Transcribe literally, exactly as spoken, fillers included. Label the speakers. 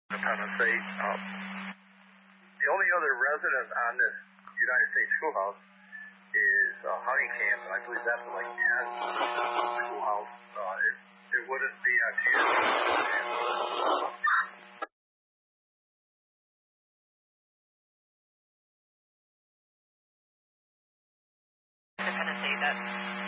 Speaker 1: Tennessee. Um, the only other resident on this United States schoolhouse is uh, Honeycamp, and I believe that's like Jazz schoolhouse. Uh, it, it wouldn't be on here.
Speaker 2: Tennessee, that